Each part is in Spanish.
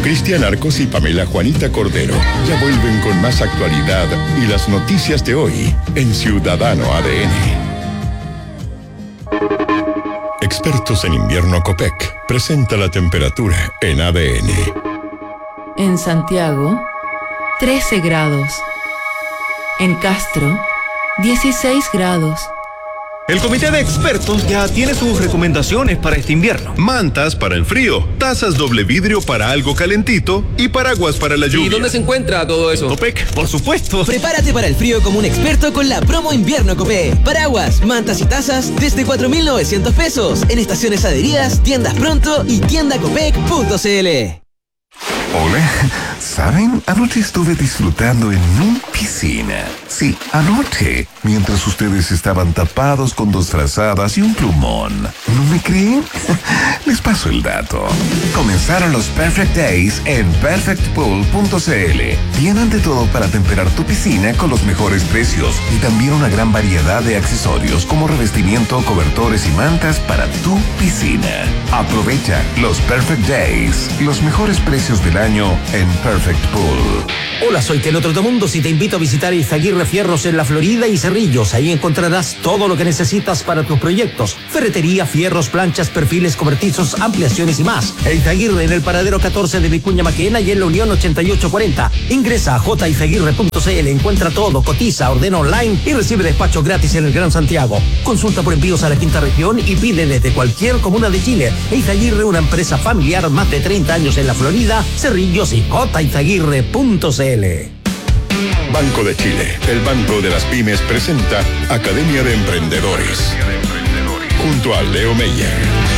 Cristian Arcos y Pamela Juanita Cordero ya vuelven con más actualidad y las noticias de hoy en Ciudadano ADN. Expertos en invierno Copec presenta la temperatura en ADN. En Santiago, 13 grados. En Castro, 16 grados. El comité de expertos ya tiene sus recomendaciones para este invierno. Mantas para el frío, tazas doble vidrio para algo calentito y paraguas para la lluvia. ¿Y dónde se encuentra todo eso? Copec, por supuesto. Prepárate para el frío como un experto con la promo invierno Copec. Paraguas, mantas y tazas desde 4.900 pesos en estaciones adheridas, tiendas pronto y tiendacopec.cl. Hola, ¿saben? Anoche estuve disfrutando en una piscina. Sí, anoche, mientras ustedes estaban tapados con 2 frazadas y un plumón. ¿No me creen? Les paso el dato. Comenzaron los Perfect Days en perfectpool.cl. Tienen de todo para temperar tu piscina con los mejores precios y también una gran variedad de accesorios como revestimiento, cobertores y mantas para tu piscina. Aprovecha los Perfect Days, los mejores precios del año en Perfect Pool. Hola, soy Telo Trotamundos y te invito a visitar Izaguirre Fierros en La Florida y Cerrillos. Ahí encontrarás todo lo que necesitas para tus proyectos: ferretería, fierros, planchas, perfiles, cobertizos, ampliaciones y más. Izaguirre en el paradero 14 de Vicuña Maquena y en la Unión 8840. Ingresa a jizaguirre.cl, encuentra todo, cotiza, ordena online y recibe despacho gratis en el Gran Santiago. Consulta por envíos a la quinta región y pide desde cualquier comuna de Chile. Izaguirre, una empresa familiar, más de 30 años en La Florida, Cerrillos y jizaguirre.cl. Banco de Chile, el banco de las pymes, presenta Academia de Emprendedores. Junto a Leo Meyer.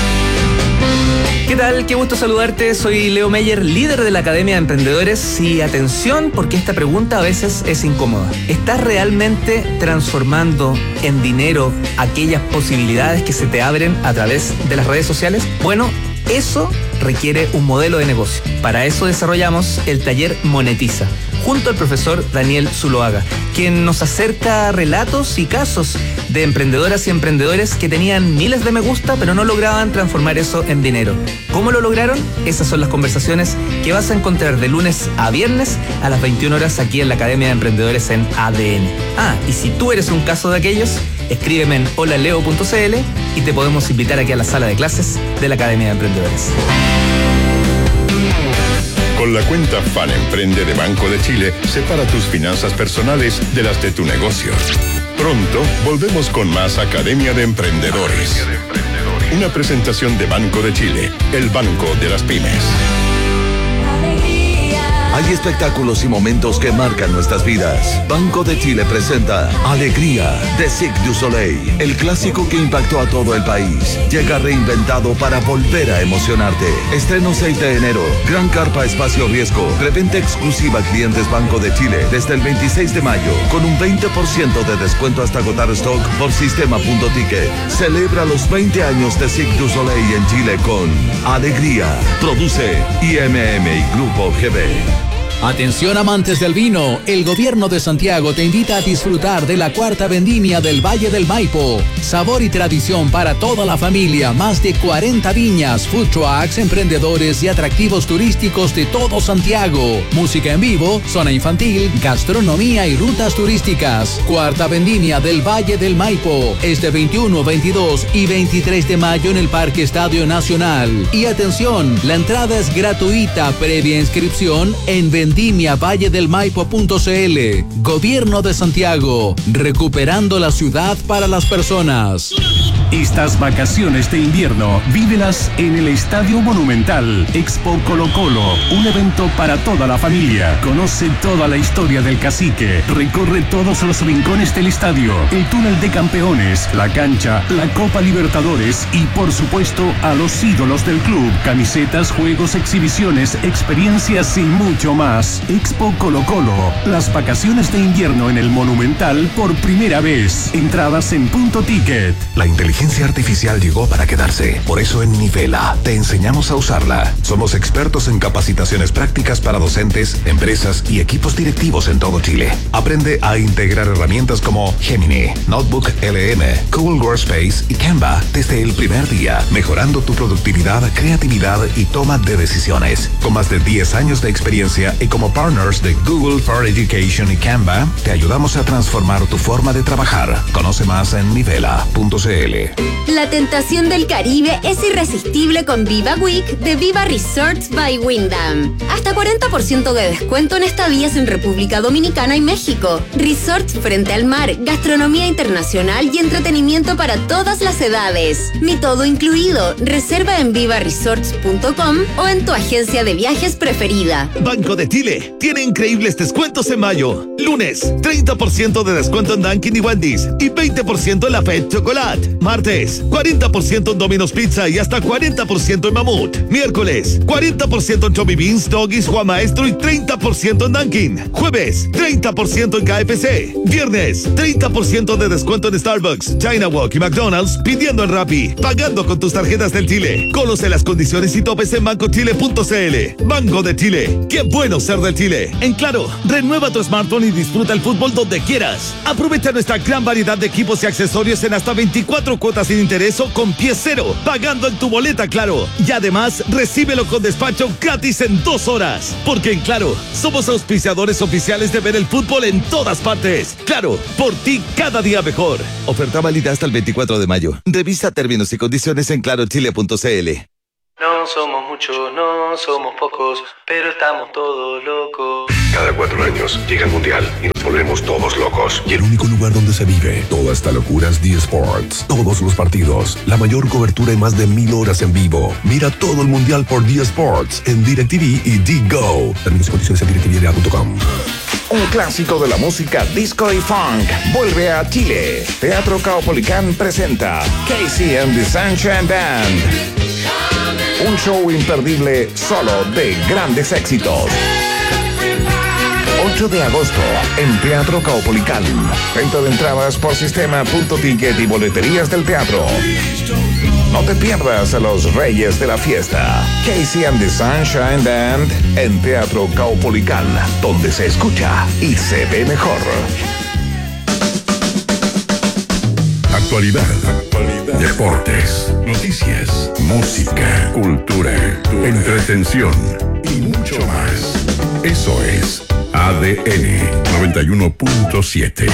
¿Qué tal? Qué gusto saludarte. Soy Leo Meyer, líder de la Academia de Emprendedores. Y atención, porque esta pregunta a veces es incómoda. ¿Estás realmente transformando en dinero aquellas posibilidades que se te abren a través de las redes sociales? Bueno, eso requiere un modelo de negocio. Para eso desarrollamos el taller Monetiza, junto al profesor Daniel Zuloaga, quien nos acerca relatos y casos de emprendedoras y emprendedores que tenían miles de me gusta, pero no lograban transformar eso en dinero. ¿Cómo lo lograron? Esas son las conversaciones que vas a encontrar de lunes a viernes a las 21 horas aquí en la Academia de Emprendedores en ADN. Y si tú eres un caso de aquellos, escríbeme en holaleo.cl y te podemos invitar aquí a la sala de clases de la Academia de Emprendedores. Con la cuenta Fan Emprende de Banco de Chile, separa tus finanzas personales de las de tu negocio. Pronto volvemos con más Academia de Emprendedores. Una presentación de Banco de Chile, el banco de las pymes. Hay espectáculos y momentos que marcan nuestras vidas. Banco de Chile presenta Alegría de Cirque du Soleil, el clásico que impactó a todo el país. Llega reinventado para volver a emocionarte. Estreno 6 de enero. Gran carpa espacio riesgo. Reventa exclusiva a clientes Banco de Chile desde el 26 de mayo con un 20% de descuento hasta agotar stock por sistema.ticket. Celebra los 20 años de Cirque du Soleil en Chile con Alegría. Produce IMM y Grupo GB. Atención amantes del vino, el gobierno de Santiago te invita a disfrutar de la 4ª vendimia del Valle del Maipo. Sabor y tradición para toda la familia, más de 40 viñas, food trucks, emprendedores y atractivos turísticos de todo Santiago. Música en vivo, zona infantil, gastronomía y rutas turísticas. 4ª vendimia del Valle del Maipo, este 21, 22 y 23 de mayo en el Parque Estadio Nacional. Y atención, la entrada es gratuita previa inscripción en vendimiavalledelmaipo.cl. Gobierno de Santiago, recuperando la ciudad para las personas. Estas vacaciones de invierno, vívelas en el Estadio Monumental. Expo Colo Colo, un evento para toda la familia. Conoce toda la historia del cacique. Recorre todos los rincones del estadio, el túnel de campeones, la cancha, la Copa Libertadores y, por supuesto, a los ídolos del club. Camisetas, juegos, exhibiciones, experiencias y mucho más. Expo Colo Colo, las vacaciones de invierno en el Monumental por primera vez. Entradas en Punto Ticket. La inteligencia inteligencia artificial llegó para quedarse. Por eso en Nivela te enseñamos a usarla. Somos expertos en capacitaciones prácticas para docentes, empresas y equipos directivos en todo Chile. Aprende a integrar herramientas como Gemini, Notebook LM, Google Workspace y Canva desde el primer día, mejorando tu productividad, creatividad y toma de decisiones. Con más de 10 años de experiencia y como partners de Google for Education y Canva, te ayudamos a transformar tu forma de trabajar. Conoce más en nivela.cl. La tentación del Caribe es irresistible con Viva Week de Viva Resorts by Wyndham. Hasta 40% de descuento en estadías en República Dominicana y México. Resorts frente al mar, gastronomía internacional y entretenimiento para todas las edades. Mi todo incluido. Reserva en vivaresorts.com o en tu agencia de viajes preferida. Banco de Chile tiene increíbles descuentos en mayo. Lunes, 30% de descuento en Dunkin' y Wendy's y 20% en la Fed Chocolate. Martes, 40% en Domino's Pizza y hasta 40% en Mamut. Miércoles, 40% en Chubby Beans, Doggies, Juan Maestro y 30% en Dunkin'. Jueves, 30% en KFC. Viernes, 30% de descuento en Starbucks, China Walk y McDonald's pidiendo en Rappi. Pagando con tus tarjetas del Chile. Conoce las condiciones y topes en bancochile.cl. Banco de Chile. ¡Qué bueno ser del Chile! En Claro, renueva tu smartphone y disfruta el fútbol donde quieras. Aprovecha nuestra gran variedad de equipos y accesorios en hasta 24 cuotas sin interés o con pie cero, pagando en tu boleta Claro. Y además, recíbelo con despacho gratis en 2 horas. Porque en Claro, somos auspiciadores oficiales de ver el fútbol en todas partes. Claro, por ti cada día mejor. Oferta válida hasta el 24 de mayo. Revisa términos y condiciones en clarochile.cl. No somos muchos, no somos pocos, pero estamos todos locos. Cada 4 años llega el Mundial y nos volvemos todos locos. Y el único lugar donde se vive toda esta locura es D-Sports. Todos los partidos, la mayor cobertura y más de 1000 horas en vivo. Mira todo el Mundial por D-Sports en DirecTV y D-Go. Términos y condiciones en directvda.com. Un clásico de la música disco y funk vuelve a Chile. Teatro Caupolicán presenta Casey and the Sunshine Band. Un show imperdible solo de grandes éxitos. 8 de agosto en Teatro Caupolicán. Venta de entradas por sistema.ticket y boleterías del teatro. No te pierdas a los reyes de la fiesta. Casey and the Sunshine Band en Teatro Caupolicán, donde se escucha y se ve mejor. Actualidad, deportes, noticias, música, cultura, entretención y mucho más. Eso es ADN 91.7.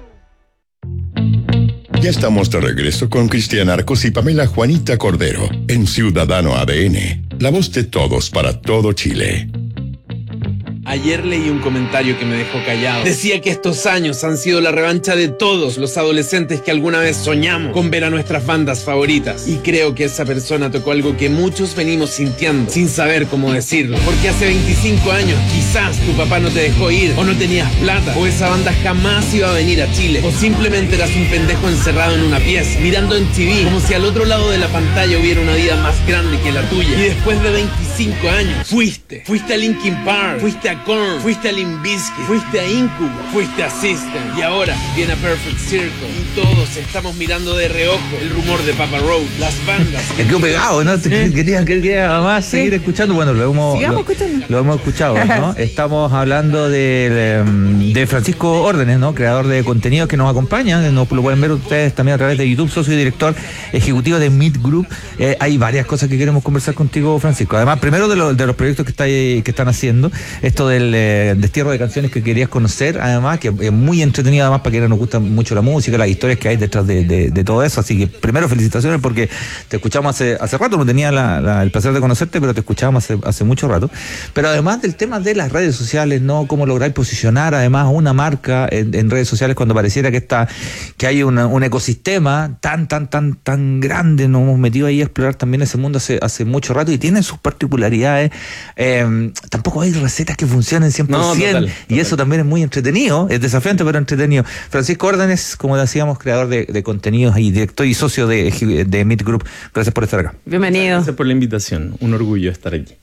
Ya estamos de regreso con Cristian Arcos y Pamela Juanita Cordero en Ciudadano ADN, la voz de todos para todo Chile. Ayer leí un comentario que me dejó callado. Decía que estos años han sido la revancha de todos los adolescentes que alguna vez soñamos con ver a nuestras bandas favoritas. Y creo que esa persona tocó algo que muchos venimos sintiendo, sin saber cómo decirlo. Porque hace 25 años quizás tu papá no te dejó ir, o no tenías plata, o esa banda jamás iba a venir a Chile, o simplemente eras un pendejo encerrado en una pieza, mirando en TV, como si al otro lado de la pantalla hubiera una vida más grande que la tuya. Y después de 25 años, fuiste a Linkin Park, fuiste a Korn, fuiste a Limp Bizkit, fuiste a Incubus, fuiste a System, y ahora viene a Perfect Circle, y todos estamos mirando de reojo el rumor de Papa Roach, las bandas. Me quedo pegado, ¿no? Quería más seguir escuchando. Bueno, lo hemos escuchado, ¿no? Estamos hablando de Francisco Órdenes, ¿no? Creador de contenido que nos acompaña, lo pueden ver ustedes también a través de YouTube, socio y director ejecutivo de Meet Group. Hay varias cosas que queremos conversar contigo, Francisco. Además, primero de los proyectos que están haciendo, esto del destierro de canciones que querías conocer, además, que es muy entretenido, además, para quienes nos gusta mucho la música, las historias que hay detrás de todo eso. Así que primero felicitaciones porque te escuchamos hace rato, no tenía el placer de conocerte, pero te escuchábamos hace mucho rato. Pero además del tema de las redes sociales, ¿no? Cómo lograr posicionar además una marca en redes sociales cuando pareciera que hay un ecosistema tan grande. Nos hemos metido ahí a explorar también ese mundo hace mucho rato y tiene sus particularidades. Tampoco hay recetas que funcionen 100%, no, total. Y eso también es muy entretenido, es desafiante pero entretenido. Francisco Órdenes, como decíamos, creador de contenidos y director y socio de Meet Group. Gracias por estar acá. Bienvenido. Gracias por la invitación, un orgullo estar aquí.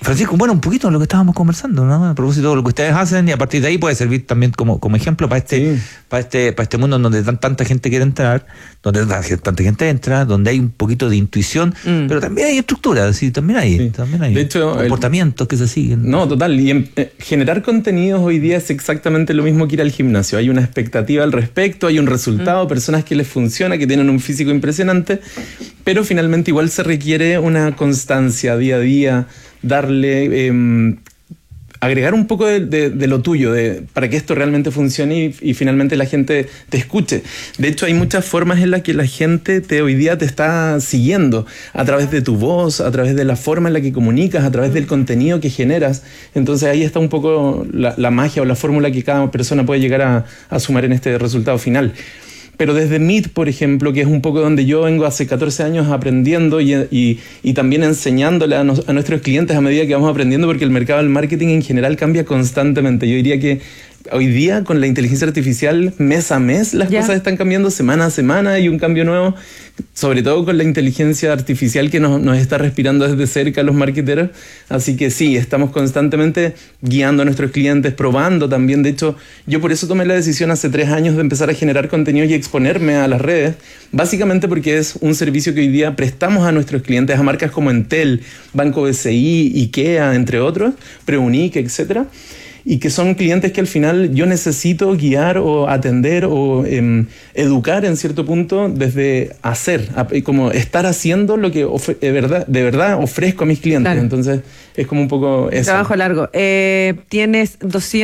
Francisco, bueno, un poquito de lo que estábamos conversando, ¿no? A propósito de lo que ustedes hacen, y a partir de ahí puede servir también como ejemplo para este mundo en donde tanta gente quiere entrar, donde tanta gente entra, donde hay un poquito de intuición, pero también hay estructuras, sí, también hay de hecho, comportamientos que se siguen. No, total, y generar contenidos hoy día es exactamente lo mismo que ir al gimnasio. Hay una expectativa al respecto, hay un resultado, personas que les funciona, que tienen un físico impresionante, pero finalmente igual se requiere una constancia día a día, darle, agregar un poco de lo tuyo, para que esto realmente funcione y finalmente la gente te escuche. De hecho, hay muchas formas en las que la gente hoy día te está siguiendo, a través de tu voz, a través de la forma en la que comunicas, a través del contenido que generas. Entonces ahí está un poco la magia o la fórmula que cada persona puede llegar a sumar en este resultado final. Pero desde Meet, por ejemplo, que es un poco donde yo vengo hace 14 años aprendiendo y también enseñándole a nuestros clientes a medida que vamos aprendiendo, porque el mercado del marketing en general cambia constantemente. Yo diría que hoy día con la inteligencia artificial, mes a mes, las cosas están cambiando, semana a semana hay un cambio nuevo, sobre todo con la inteligencia artificial que nos está respirando desde cerca los marketeros. Así que sí, estamos constantemente guiando a nuestros clientes, probando también. De hecho, yo por eso tomé la decisión hace 3 años de empezar a generar contenido y exponerme a las redes, básicamente porque es un servicio que hoy día prestamos a nuestros clientes, a marcas como Entel, Banco BCI, IKEA, entre otros, Preunique, etcétera. Y que son clientes que al final yo necesito guiar o atender o educar en cierto punto desde hacer, como estar haciendo lo que de verdad ofrezco a mis clientes. Claro. Entonces es como un poco eso. Trabajo largo. Tienes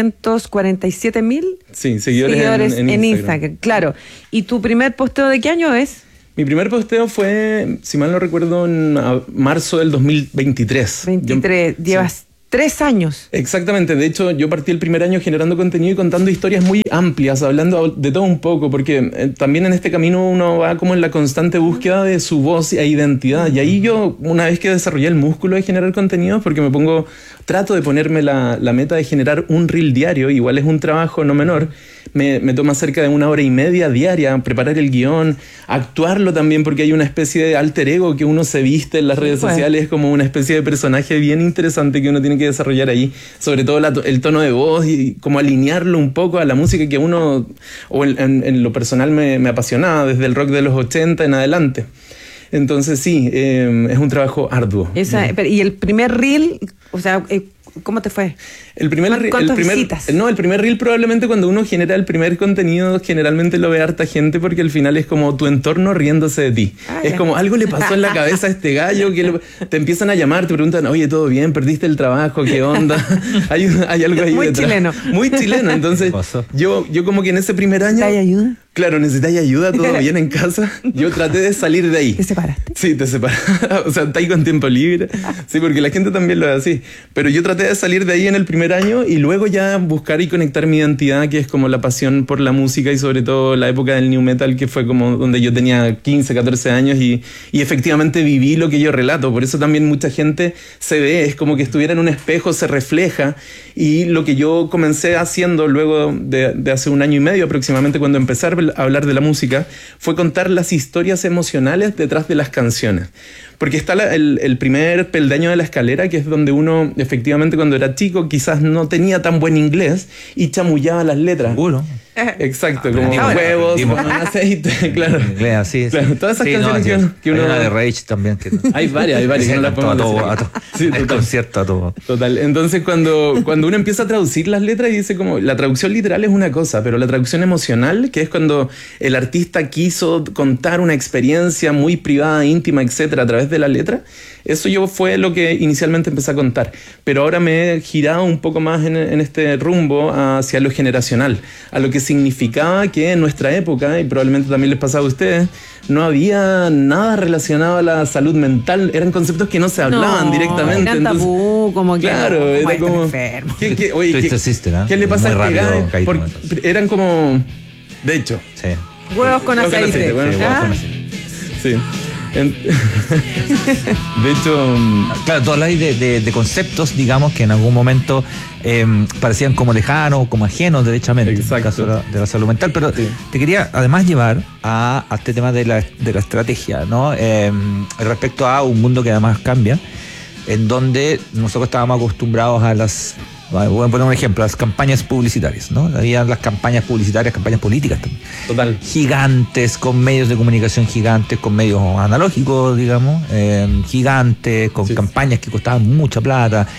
247,000 seguidores en Instagram. Claro. ¿Y tu primer posteo de qué año es? Mi primer posteo fue, si mal no recuerdo, en marzo del 2023. Llevas 3 años. Exactamente, de hecho yo partí el primer año generando contenido y contando historias muy amplias, hablando de todo un poco, porque también en este camino uno va como en la constante búsqueda de su voz e identidad, y ahí yo, una vez que desarrollé el músculo de generar contenidos, porque trato de ponerme la meta de generar un reel diario, igual es un trabajo no menor, me toma cerca de 1 hora y media diaria preparar el guión, actuarlo también, porque hay una especie de alter ego que uno se viste en las redes sociales, como una especie de personaje bien interesante que uno tiene que desarrollar ahí, sobre todo el tono de voz y como alinearlo un poco a la música que uno, o en lo personal me apasionaba desde el rock de los 80 en adelante. Entonces sí, es un trabajo arduo. ¿Y el primer reel, o sea, cómo te fue? ¿Cuántas visitas? No, el primer reel probablemente cuando uno genera el primer contenido generalmente lo ve harta gente, porque al final es como tu entorno riéndose de ti. Es como algo le pasó en la cabeza a este gallo que te empiezan a llamar, te preguntan, oye, ¿todo bien? ¿Perdiste el trabajo? ¿Qué onda? hay algo ahí muy detrás. Chileno. Muy chileno. Entonces yo como que en ese primer año... ¿Necesitáis ayuda? Claro, ¿necesitáis ayuda? ¿Todo bien en casa? Yo traté de salir de ahí. ¿Te separaste? Sí, te separaste. O sea, ¿estáis con tiempo libre? Sí, porque la gente también lo hace así. Pero yo traté de salir de ahí en el primer año y luego ya buscar y conectar mi identidad, que es como la pasión por la música y sobre todo la época del new metal, que fue como donde yo tenía 15, 14 años y efectivamente viví lo que yo relato. Por eso también mucha gente se ve, es como que estuviera en un espejo, se refleja. Y lo que yo comencé haciendo luego de hace 1 año y medio aproximadamente, cuando empecé a hablar de la música, fue contar las historias emocionales detrás de las canciones. Porque está el primer peldaño de la escalera, que es donde uno efectivamente cuando era chico quizás no tenía tan buen inglés y chamullaba las letras. Seguro. Exacto, como huevos con aceite, claro. Inglés, así, claro. Todas esas canciones que uno... Hay una de Rage también. Que... Hay varias que no la podemos decir. Sí, el concierto a todo. Total. Entonces cuando uno empieza a traducir las letras y dice como... La traducción literal es una cosa, pero la traducción emocional, que es cuando el artista quiso contar una experiencia muy privada, íntima, etcétera, a través de la letra, eso fue lo que inicialmente empecé a contar. Pero ahora me he girado un poco más en este rumbo hacia lo generacional, a lo que significaba que en nuestra época, y probablemente también les pasaba a ustedes, no había nada relacionado a la salud mental. Eran conceptos que no se hablaban directamente. Eran tabú, como que claro, era como enfermo. ¿Qué le pasa a este gallo? Eran como... De hecho. Sí. Huevos con aceite. Huevos con aceite. Sí. De hecho, claro, tú hablas de conceptos, digamos, que en algún momento parecían como lejanos, como ajenos derechamente, en el caso de la salud mental, pero te quería además llevar a este tema de la estrategia, ¿no? Respecto a un mundo que además cambia. en donde nosotros estábamos acostumbrados a voy a poner un ejemplo, las campañas publicitarias, ¿no? Había las campañas publicitarias, campañas políticas también. Total. Gigantes, con medios de comunicación gigantes, con medios analógicos, digamos, gigantes, con campañas que costaban mucha plata,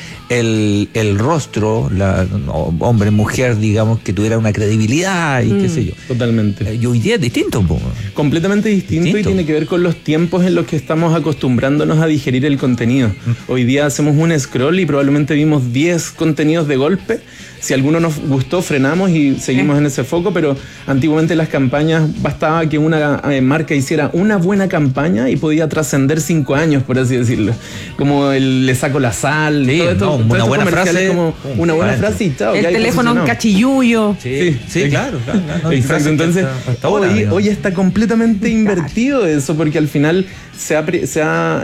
el rostro, hombre, mujer, digamos, que tuviera una credibilidad y qué sé yo. Totalmente. Y hoy día es distinto. Completamente distinto y tiene que ver con los tiempos en los que estamos acostumbrándonos a digerir el contenido. Hoy día hacemos un scroll y probablemente vimos 10 contenidos de golpe. Si alguno nos gustó, frenamos y seguimos en ese foco, pero antiguamente las campañas bastaba que una marca hiciera una buena campaña y podía trascender 5 años, por así decirlo. Como le saco la sal, sí, una buena frase. Como una buena frase y chao. El teléfono en cachillullo. Sí, claro. Exacto, entonces hoy está completamente invertido eso, porque al final se ha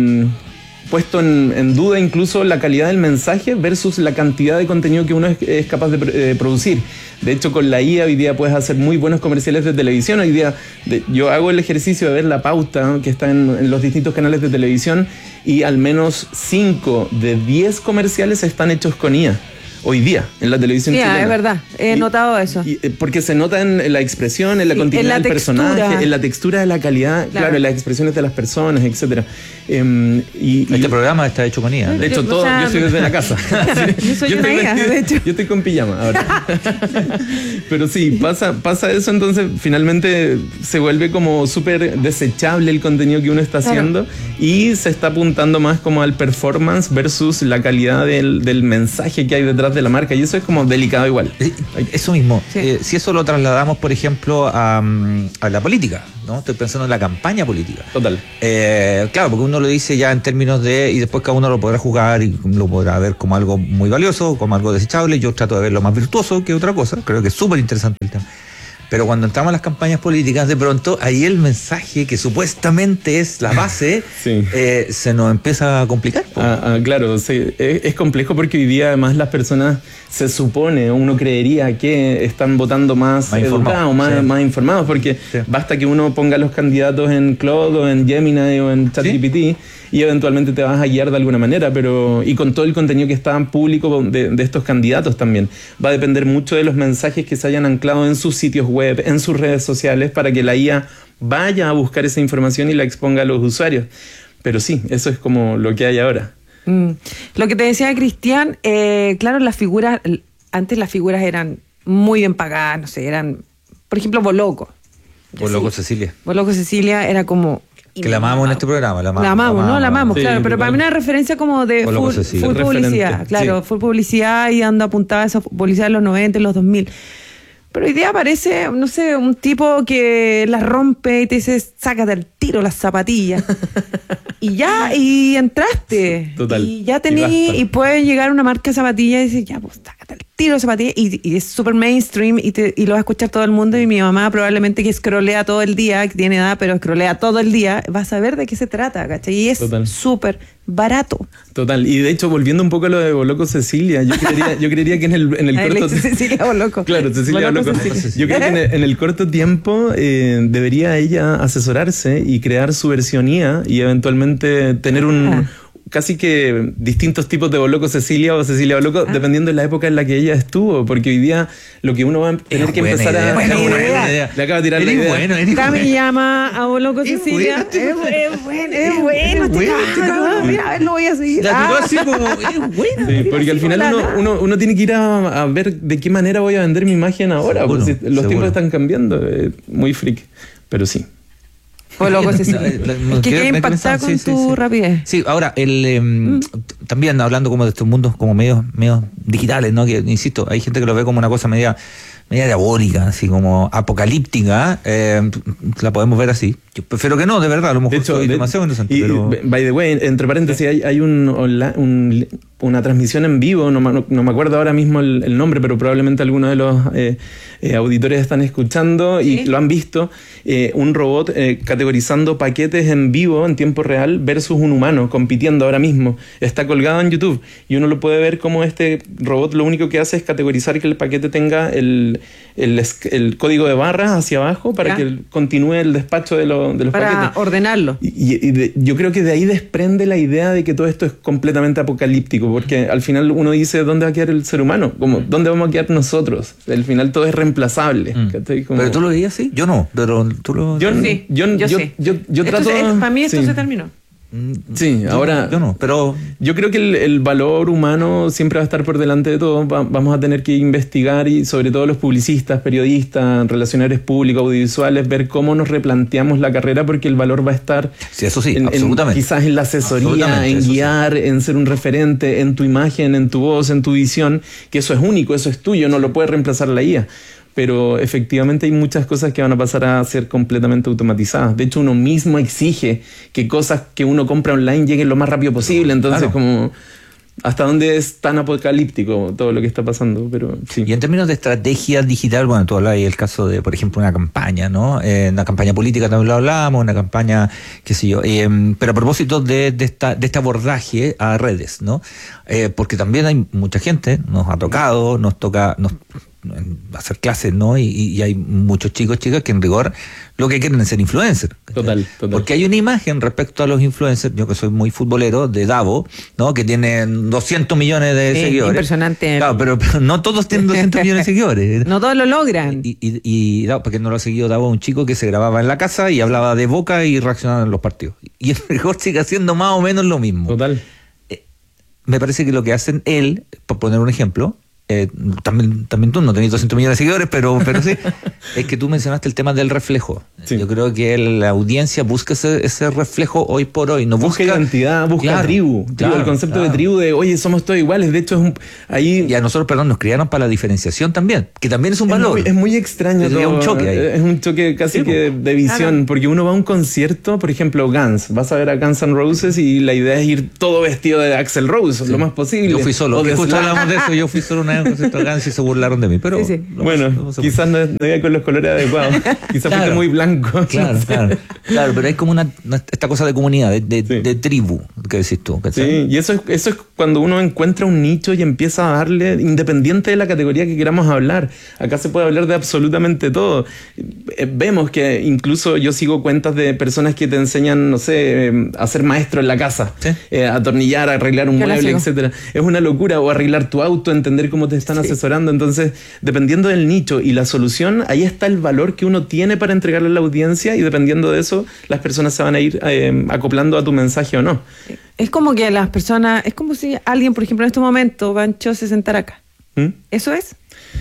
puesto en duda incluso la calidad del mensaje versus la cantidad de contenido que uno es capaz de producir. De hecho, con la IA hoy día puedes hacer muy buenos comerciales de televisión. Hoy día yo hago el ejercicio de ver la pauta que está en los distintos canales de televisión y al menos 5 de 10 comerciales están hechos con IA. Hoy día, en la televisión chilena. Es verdad, he notado eso. Porque se nota en la expresión, en la continuidad del personaje, en la textura de la calidad, claro, en las expresiones de las personas, etc. Este programa está hecho con IA. De hecho, yo estoy desde la casa. Yo soy una IA, de hecho. Yo estoy con pijama ahora. Pero sí, pasa eso, entonces finalmente se vuelve como súper desechable el contenido que uno está haciendo y se está apuntando más como al performance versus la calidad del mensaje que hay detrás de la marca, y eso es como delicado igual. Eso mismo, si eso lo trasladamos, por ejemplo, a la política, ¿no? Estoy pensando en la campaña política. Total. Claro, porque uno lo dice ya en términos y después cada uno lo podrá juzgar y lo podrá ver como algo muy valioso, como algo desechable. Yo trato de verlo más virtuoso que otra cosa. Creo que es súper interesante el tema. Pero cuando entramos a las campañas políticas, de pronto, ahí el mensaje que supuestamente es la base, se nos empieza a complicar. Claro, sí. Es complejo porque hoy día además las personas se supone, uno creería que están votando más educados, más informados, porque basta que uno ponga los candidatos en Claude o en Gemini o en ChatGPT y eventualmente te vas a guiar de alguna manera, y con todo el contenido que está en público de estos candidatos también. Va a depender mucho de los mensajes que se hayan anclado en sus sitios web, en sus redes sociales, para que la IA vaya a buscar esa información y la exponga a los usuarios. Pero sí, eso es como lo que hay ahora. Lo que te decía Cristian, claro, antes las figuras eran muy bien pagadas, no sé, eran, por ejemplo, Boloco. Cecilia. Boloco Cecilia era como... Que la amamos en este programa. La amamos, claro. Sí, pero para mí una referencia como de full publicidad. Claro, full publicidad y ando apuntada a esa publicidad de los 90 y los 2000. Pero hoy día aparece, no sé, un tipo que la rompe y te dice, sácate al tiro las zapatillas. y entraste. Total. Y ya y puede llegar una marca de zapatillas y decir, ya, pues sácate al tiro de zapatillas. Y es súper mainstream y lo va a escuchar todo el mundo. Y mi mamá probablemente que scrollea todo el día, que tiene edad, pero scrollea todo el día, va a saber de qué se trata, ¿cachai? Y es súper barato. Total. Y de hecho, volviendo un poco a lo de Boloco Cecilia, yo creería que en el corto... Cecilia Boloco. Claro, Cecilia Boloco. Yo creo que en el corto tiempo debería ella asesorarse y crear su versión IA y eventualmente tener casi que distintos tipos de Boloco Cecilia o Cecilia Boloco, dependiendo de la época en la que ella estuvo, porque hoy día lo que uno va a tener que empezar a... Buena idea. Le acaba de tirar la idea. Cami llama a Boloco Cecilia. Es bueno. Mira, a ver, lo voy a seguir. Así como, es bueno. Sí, porque al final uno tiene que ir a ver de qué manera voy a vender mi imagen ahora, porque los tiempos están cambiando. Muy freak, pero sí. Boloco Cecilia. ¿Qué quiere impactar con tu rapidez? Sí, ahora, también hablando como de estos mundos como medios digitales, ¿no? Que, insisto, hay gente que lo ve como una cosa media diabólica, así como apocalíptica, la podemos ver así. Yo prefiero que no, de verdad, a lo mejor soy demasiado interesante. Pero... By the way, entre paréntesis, hay una transmisión en vivo, no me acuerdo ahora mismo el nombre, pero probablemente algunos de los auditores están escuchando y lo han visto, un robot categorizando paquetes en vivo, en tiempo real, versus un humano, compitiendo ahora mismo. Está colgado en YouTube y uno lo puede ver como este robot lo único que hace es categorizar que el paquete tenga el código de barras hacia abajo para que continúe el despacho de los paquetes. Para ordenarlo. Yo creo que de ahí desprende la idea de que todo esto es completamente apocalíptico, porque al final uno dice, ¿dónde va a quedar el ser humano? Como, ¿dónde vamos a quedar nosotros? Al final todo es reemplazable. Como... ¿Pero tú lo veías así? Yo no, pero tú lo... Yo trato... Para mí esto se terminó. Sí, ahora yo no, pero yo creo que el valor humano siempre va a estar por delante de todo. Vamos a tener que investigar, y sobre todo los publicistas, periodistas, relacionadores públicos, audiovisuales, ver cómo nos replanteamos la carrera, porque el valor va a estar absolutamente. Quizás en la asesoría, en guiar, en ser un referente, en tu imagen, en tu voz, en tu visión, que eso es único, eso es tuyo, no lo puede reemplazar la IA. Pero efectivamente hay muchas cosas que van a pasar a ser completamente automatizadas. De hecho, uno mismo exige que cosas que uno compra online lleguen lo más rápido posible. Entonces, como... ¿Hasta dónde es tan apocalíptico todo lo que está pasando? Pero sí. Y en términos de estrategia digital, bueno, tú hablabas el caso de, por ejemplo, una campaña, ¿no? Una campaña política también lo hablábamos, una campaña, qué sé yo. Pero a propósito de este abordaje a redes, ¿no? Porque también hay mucha gente, nos toca hacer clases, ¿no? Y hay muchos chicos, chicas que en rigor lo que quieren es ser influencers. Total. Porque hay una imagen respecto a los influencers, yo que soy muy futbolero, de Davo, ¿no? Que tiene 200 millones de seguidores. Impresionante. Claro, pero no todos tienen 200 millones de seguidores. No todos lo logran. Y porque no lo ha seguido Davo, un chico que se grababa en la casa y hablaba de Boca y reaccionaba en los partidos. Y en rigor sigue haciendo más o menos lo mismo. Total. Me parece que lo que hacen él, por poner un ejemplo, también tú no tenés 200 millones de seguidores, pero sí, es que tú mencionaste el tema del reflejo. Sí. Yo creo que la audiencia busca ese reflejo hoy por hoy. No busca identidad, busca tribu. El concepto de tribu de, oye, somos todos iguales. De hecho, ahí... Y a nosotros, nos criaron para la diferenciación también, que también es un valor. Es muy extraño todo. Un choque ahí. Es un choque casi que de visión, porque uno va a un concierto, por ejemplo, Guns. Vas a ver a Guns N' Roses y la idea es ir todo vestido de Axl Rose, lo más posible. Yo fui solo. Justo hablamos de eso. Yo fui solo una vez y se burlaron de mí, pero bueno, quizás no iba con los colores adecuados, quizás fuiste muy blanco. Claro, pero hay como esta cosa de comunidad, de tribu, que decís tú. Sí, y eso es cuando uno encuentra un nicho y empieza a darle, independiente de la categoría que queramos hablar. Acá se puede hablar de absolutamente todo. Vemos que incluso yo sigo cuentas de personas que te enseñan, no sé, a ser maestro en la casa, a atornillar, a arreglar un mueble, etcétera. Es una locura. O arreglar tu auto, entender cómo te están asesorando. Entonces, dependiendo del nicho y la solución, ahí está el valor que uno tiene para entregarle a la audiencia, y dependiendo de eso, las personas se van a ir acoplando a tu mensaje o no. Es como que las personas, es como si alguien, por ejemplo, en este momento, Bancho, se sentara acá. ¿Eso es?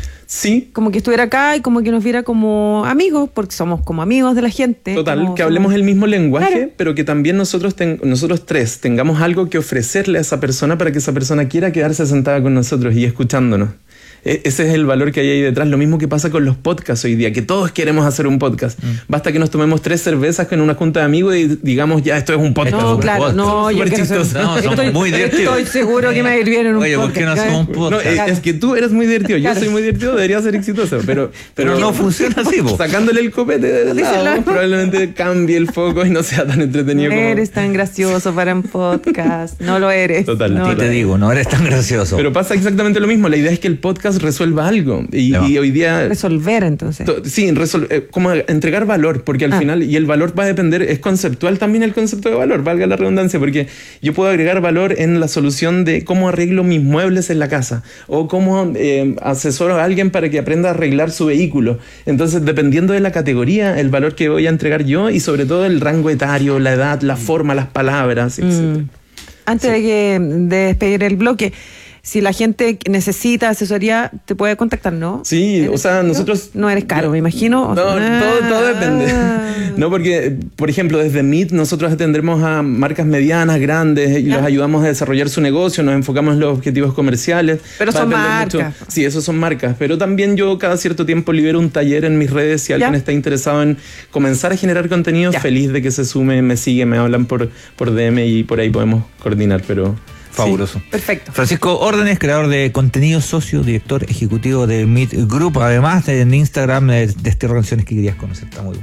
Sí. Como que estuviera acá y como que nos viera como amigos, porque somos como amigos de la gente. Total, que hablemos el mismo lenguaje, pero que también nosotros tres tengamos algo que ofrecerle a esa persona para que esa persona quiera quedarse sentada con nosotros y escuchándonos. Ese es el valor que hay ahí detrás. Lo mismo que pasa con los podcasts hoy día, que todos queremos hacer un podcast. Basta que nos tomemos 3 cervezas en una junta de amigos y digamos, ya, esto es un podcast. No, claro, no, yo somos muy divertidos. Estoy seguro que me irviene en un podcast. Oye, ¿por qué no hacemos un podcast? No, es que tú eres muy divertido, yo soy muy divertido, debería ser exitoso, pero no funciona así, vos. Sacándole el copete de lado, probablemente cambie el foco y no sea tan entretenido no como... eres tan gracioso para un podcast, no lo eres. Total. No te digo, no eres tan gracioso. Pero pasa exactamente lo mismo, la idea es que el podcast resuelva algo. Y hoy día... Resolver, entonces. Sí, como entregar valor, porque al final, y el valor va a depender, es conceptual también el concepto de valor, valga la redundancia, porque yo puedo agregar valor en la solución de cómo arreglo mis muebles en la casa, o cómo asesoro a alguien para que aprenda a arreglar su vehículo. Entonces, dependiendo de la categoría, el valor que voy a entregar yo, y sobre todo el rango etario, la edad, la forma, las palabras, etc. Antes de despedir el bloque, si la gente necesita asesoría, te puede contactar, ¿no? Sí, o sea, nosotros... No eres caro, me imagino. No, todo depende. No, porque, por ejemplo, desde Meet nosotros atendremos a marcas medianas, grandes, y los ayudamos a desarrollar su negocio, nos enfocamos en los objetivos comerciales. Pero son marcas. Sí, esos son marcas. Pero también yo cada cierto tiempo libero un taller en mis redes. Si alguien está interesado en comenzar a generar contenido, feliz de que se sume, me sigue, me hablan por DM y por ahí podemos coordinar, pero... Fabuloso. Sí, perfecto. Francisco Órdenes, creador de contenido, socio, director ejecutivo de Meet Group, además en Instagram de estas organizaciones que querías conocer. Está muy bueno.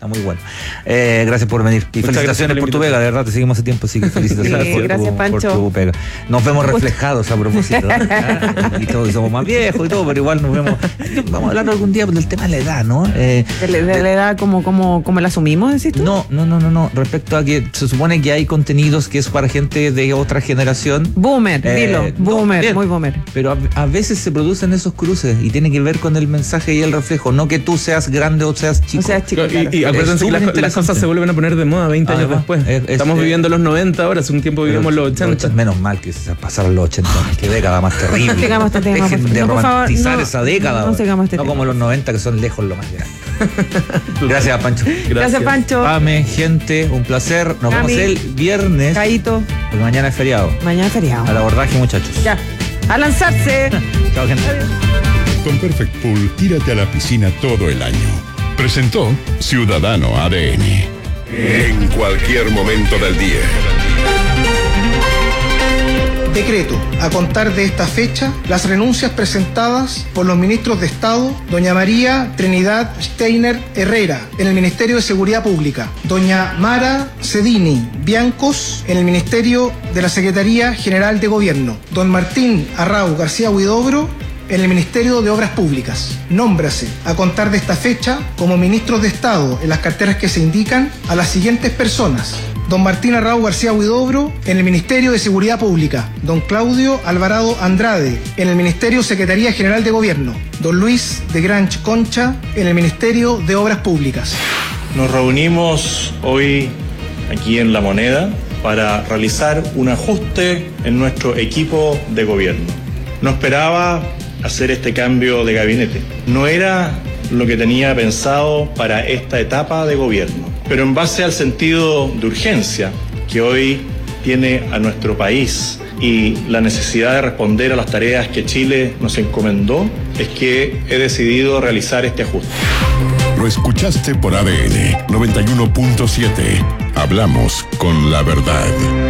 Está muy bueno. Gracias por venir. Y felicitaciones por tu pega, de verdad, te seguimos hace tiempo, así que felicitaciones por tu pega. Nos vemos reflejados a propósito. Y todos somos más viejos y todo, pero igual nos vemos. Vamos a hablar algún día del tema de la edad, ¿no? ¿De la edad como la asumimos, decís tú? No. Respecto a que se supone que hay contenidos que es para gente de otra generación. Boomer, dilo. Boomer, bien, muy boomer. Pero a veces se producen esos cruces y tiene que ver con el mensaje y el reflejo. No que tú seas grande o seas chico. Claro. Y acuérdense que las cosas se vuelven a poner de moda 20 años después. Estamos viviendo los 90 ahora, hace un tiempo vivimos los 80. Menos mal que se pasaron los 80. Qué década más terrible. No sigamos este tema. Dejen de romantizar esa década. No sigamos este tema. Como los 90 que son lejos lo más grande. Gracias, Pancho. Gracias, Pancho. Ame, gente, un placer. Nos vemos el viernes. Caíto. Porque mañana es feriado. Al abordaje, muchachos. Ya. A lanzarse. Chao, gente. Adiós. Con Perfect Pool, tírate a la piscina todo el año. Presentó Ciudadano ADN. En cualquier momento del día. Decreto. A contar de esta fecha, las renuncias presentadas por los ministros de Estado, doña María Trinidad Steiner Herrera, en el Ministerio de Seguridad Pública, doña Mara Cedini Biancos, en el Ministerio de la Secretaría General de Gobierno, don Martín Arrau García Huidobro, en el Ministerio de Obras Públicas. Nómbrase, a contar de esta fecha, como ministros de Estado en las carteras que se indican, a las siguientes personas: don Martín Arrau García Huidobro, en el Ministerio de Seguridad Pública; don Claudio Alvarado Andrade, en el Ministerio Secretaría General de Gobierno; don Luis de Granch Concha, en el Ministerio de Obras Públicas. Nos reunimos hoy aquí en La Moneda para realizar un ajuste en nuestro equipo de gobierno. No esperaba hacer este cambio de gabinete. No era lo que tenía pensado para esta etapa de gobierno. Pero en base al sentido de urgencia que hoy tiene a nuestro país y la necesidad de responder a las tareas que Chile nos encomendó, es que he decidido realizar este ajuste. Lo escuchaste por ADN 91.7. Hablamos con la verdad.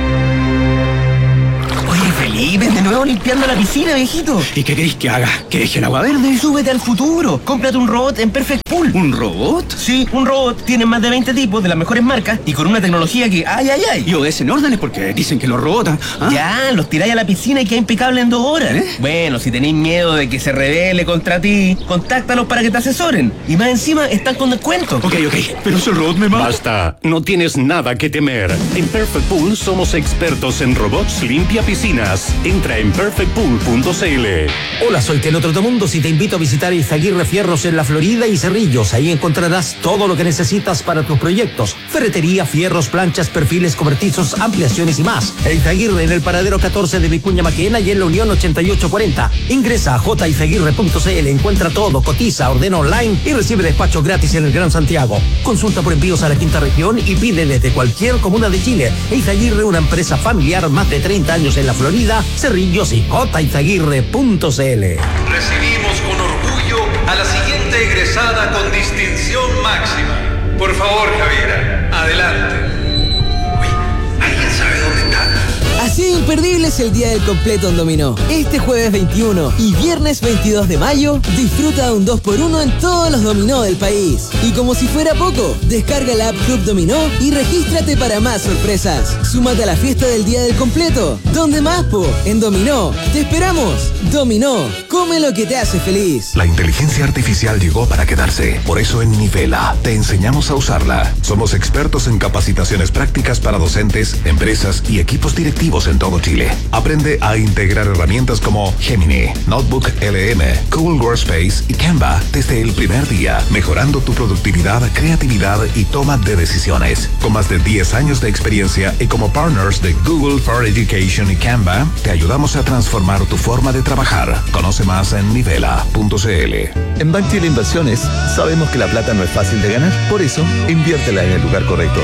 Felipe, de nuevo limpiando la piscina, viejito. ¿Y qué querés que haga? ¿Que deje el agua verde? Súbete al futuro. Cómprate un robot en Perfect Pool. ¿Un robot? Sí, un robot. Tiene más de 20 tipos de las mejores marcas y con una tecnología que ¡ay! Y obedecen órdenes porque dicen que los robots... ¿ah? Ya, los tiráis a la piscina y queda impecable en 2 horas. Bueno, si tenéis miedo de que se rebele contra ti, contáctalos para que te asesoren. Y más encima, están con descuento. Ok. Pero si el robot me mata... Basta. No tienes nada que temer. En Perfect Pool somos expertos en robots limpia piscinas. Entra en perfectpool.cl. Hola, soy Teno Trotamundos y te invito a visitar Izaguirre Fierros en La Florida y Cerrillos. Ahí encontrarás todo lo que necesitas para tus proyectos: ferretería, fierros, planchas, perfiles, cobertizos, ampliaciones y más. Izaguirre en el paradero 14 de Vicuña Maquena y en la Unión 8840. Ingresa a jizaguirre.cl, encuentra todo, cotiza, ordena online y recibe despacho gratis en el Gran Santiago. Consulta por envíos a la quinta región y pide desde cualquier comuna de Chile. Izaguirre, una empresa familiar, más de 30 años en La Florida, Cerrillos y jizaguirre.cl. Recibimos con orgullo a la siguiente egresada con distinción máxima. Por favor, Javiera, adelante. Uy, ¿alguien sabe dónde está? Así de imperdible es el Día del Completo en Dominó. Este jueves 21 y viernes 22 de mayo, disfruta de un 2x1 en todos los dominó del país. Y como si fuera poco, descarga la app Club Dominó y regístrate para más sorpresas. Súmate a la fiesta del Día del Completo. ¿Dónde más, po? En Dominó. ¡Te esperamos! Dominó. Come lo que te hace feliz. La inteligencia artificial llegó para quedarse. Por eso en Nivela te enseñamos a usarla. Somos expertos en capacitaciones prácticas para docentes, empresas y equipos directivos en todo Chile. Aprende a integrar herramientas como Gemini, Notebook LM, Google Workspace y Canva desde el primer día, mejorando tu productividad, creatividad y toma de decisiones. Con más de 10 años de experiencia y como partners de Google for Education y Canva, te ayudamos a transformar tu forma de trabajar. Conoce más en nivela.cl. En Banchile Inversiones sabemos que la plata no es fácil de ganar, por eso inviértela en el lugar correcto.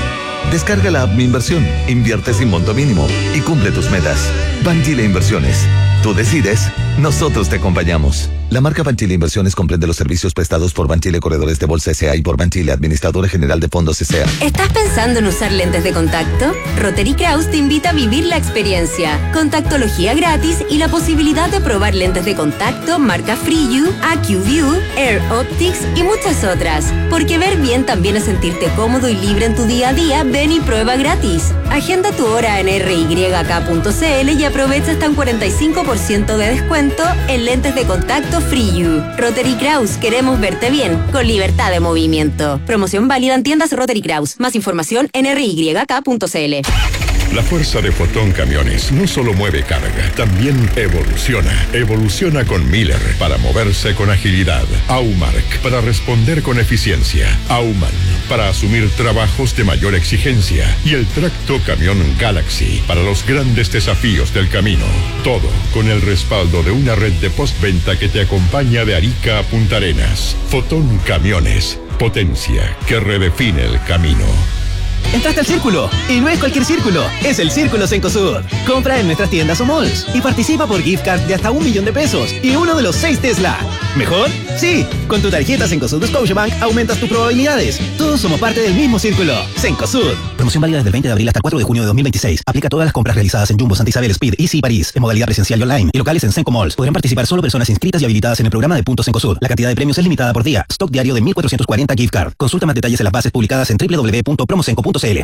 Descarga la app Mi Inversión, invierte sin monto mínimo y cumple tus metas. Banchile Inversiones. Tú decides, nosotros te acompañamos. La marca Banchile Inversiones comprende los servicios prestados por Banchile Corredores de Bolsa S.A. y por Banchile Administradora General de Fondos S.A. ¿Estás pensando en usar lentes de contacto? Rotary Kraus te invita a vivir la experiencia. Contactología gratis y la posibilidad de probar lentes de contacto marca FreeU, AccuView, Air Optics y muchas otras. Porque ver bien también es sentirte cómodo y libre en tu día a día. Ven y prueba gratis. Agenda tu hora en ryk.cl y aprovecha hasta un 45% de descuento en lentes de contacto FreeU. Rotary Kraus, queremos verte bien, con libertad de movimiento. Promoción válida en tiendas Rotary Kraus. Más información en ryk.cl. La fuerza de Fotón Camiones no solo mueve carga, también evoluciona. Evoluciona con Miller para moverse con agilidad. Aumark para responder con eficiencia. Auman para asumir trabajos de mayor exigencia. Y el tracto camión Galaxy para los grandes desafíos del camino. Todo con el respaldo de una red de postventa que te acompaña de Arica a Punta Arenas. Fotón Camiones. Potencia que redefine el camino. Entraste al Círculo, y no es cualquier círculo, es el Círculo Cencosud. Compra en nuestras tiendas o malls y participa por gift card de hasta $1 millón y uno de los 6 Tesla. ¿Mejor? Sí, con tu tarjeta Cencosud Scotiabank aumentas tus probabilidades. Todos somos parte del mismo círculo. Cencosud. Promoción válida desde el 20 de abril hasta el 4 de junio de 2026. Aplica a todas las compras realizadas en Jumbo, Santa Isabel, Speed, Easy y París, en modalidad presencial y online, y locales en Cenco Malls. Podrán participar solo personas inscritas y habilitadas en el programa de Puntos Cencosud. La cantidad de premios es limitada por día. Stock diario de 1.440 gift card. Consulta más detalles en las bases publicadas en www.promocenco.cl.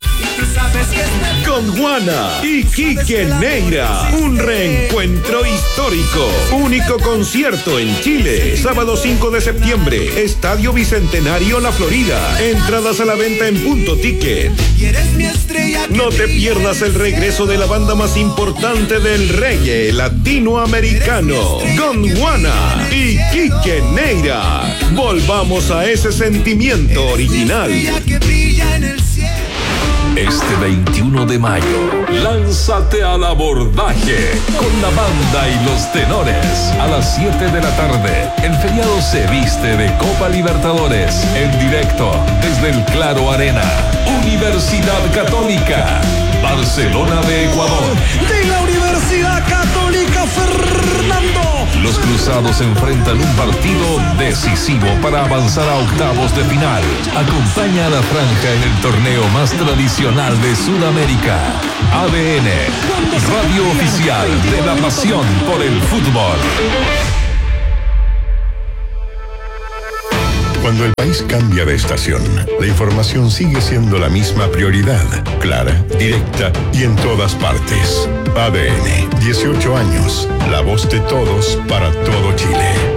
Con Juana y Quique Neira, un reencuentro histórico. Único concierto en Chile, sábado 5 de septiembre, Estadio Bicentenario La Florida. Entradas a la venta en Punto Ticket. No te pierdas el regreso de la banda más importante del reggae latinoamericano, Gondwana y Quique Neira. Volvamos a ese sentimiento original. Este 21 de mayo, lánzate al abordaje con la banda y los tenores. A las 7 de la tarde, el feriado se viste de Copa Libertadores. En directo, desde el Claro Arena, Universidad Católica, Barcelona de Ecuador. De la Universidad Católica, Fernando. Los cruzados enfrentan un partido decisivo para avanzar a octavos de final. Acompaña a la franja en el torneo más tradicional de Sudamérica. ADN, radio oficial de la pasión por el fútbol. Cuando el país cambia de estación, la información sigue siendo la misma prioridad, clara, directa y en todas partes. ADN, 18 años, la voz de todos para todo Chile.